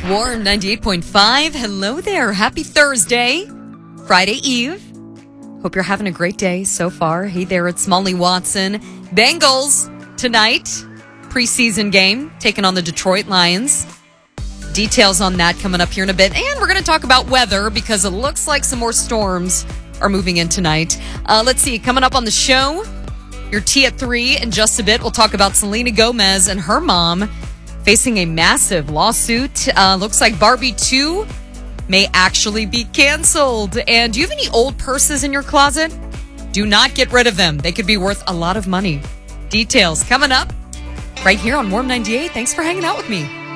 Warm 98.5. Hello there. Happy Thursday, Friday Eve. Hope you're having a great day so far. Hey there, it's Molly Watson. Bengals tonight, preseason game, taking on the Detroit Lions. Details on that coming up here in a bit. And we're going to talk about weather because it looks like some more storms are moving in tonight. Let's see, coming up on the show, your tea at 3 in just a bit. We'll talk about Selena Gomez and her mom facing a massive lawsuit. Looks like Barbie 2 may actually be canceled. And do you have any old purses in your closet? Do not get rid of them. They could be worth a lot of money. Details coming up right here on Warm 98. Thanks for hanging out with me.